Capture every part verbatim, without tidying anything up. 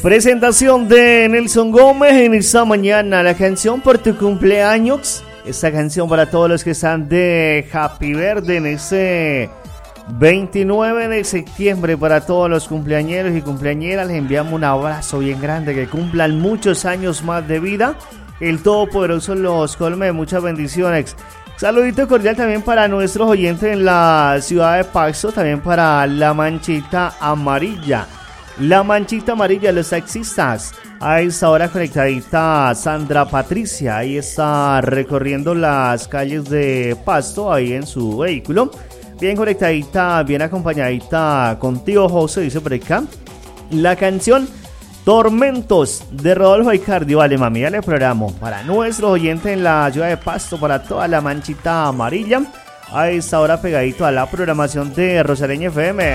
Presentación de Nelson Gómez en esta mañana, la canción por tu cumpleaños. Esta canción para todos los que están de Happy Birthday en ese veintinueve de septiembre. Para todos los cumpleañeros y cumpleañeras les enviamos un abrazo bien grande, que cumplan muchos años más de vida. El Todopoderoso los colme de muchas bendiciones. Saludito cordial también para nuestros oyentes en la ciudad de Pasto, también para La Manchita Amarilla. La Manchita Amarilla, los taxistas. A esta hora conectadita Sandra Patricia, ahí está recorriendo las calles de Pasto, ahí en su vehículo. Bien conectadita, bien acompañadita contigo, José, dice por acá. La canción Tormentos de Rodolfo Icardi. Vale, mami, dale programa para nuestros oyentes en la ciudad de Pasto, para toda La Manchita Amarilla. A esta hora pegadito a la programación de Rosareña F M.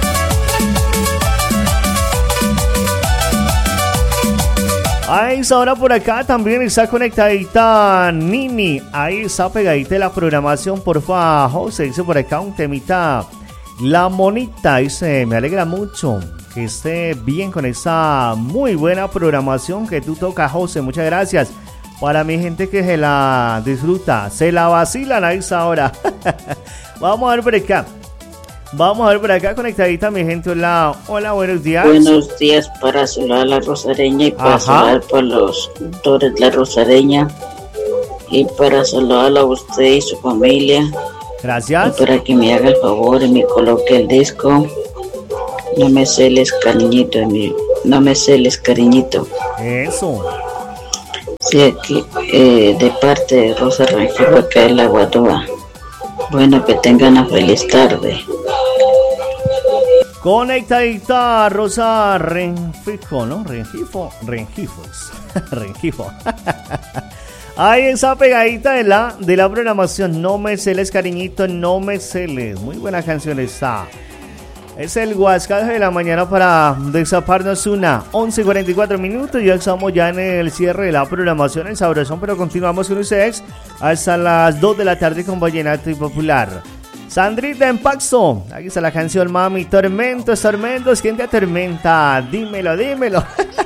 A esa hora por acá también está conectadita Nini. Ahí está pegadita la programación, porfa, José. Dice por acá un temita. La Monita, dice, me alegra mucho que esté bien con esa muy buena programación que tú tocas, José. Muchas gracias. Para mi gente que se la disfruta, se la vacilan a esa hora. Vamos a ver por acá. Vamos a ver por acá conectadita mi gente. Hola, hola, buenos días. Buenos días para saludar a la Rosareña y para Ajá. saludar por los doctores de la Rosareña y para saludarla a usted y su familia. Gracias. Y para que me haga el favor y me coloque el disco. No me celes, cariñito, no me celes, cariñito. Eso. Sí, aquí, eh, de parte de Rosa Rangifo, acá en la Guadúa. Bueno, que tengan una feliz tarde. Conectadita Rosa Rengifo, ¿no? Rengifo, Rengifos, Rengifo. Ahí está pegadita de la, de la programación. No me celes, cariñito, no me celes. Muy buena canción está. Es el Huasca de la mañana para desaparnos una. once y cuarenta y cuatro minutos. Ya estamos ya en el cierre de la programación en Sabrosón, pero continuamos con ustedes hasta las dos de la tarde con Vallenato y Popular. Sandrita en Paxo. Aquí está la canción, mami. Tormentos, tormentos. ¿Quién te atormenta? Dímelo, dímelo.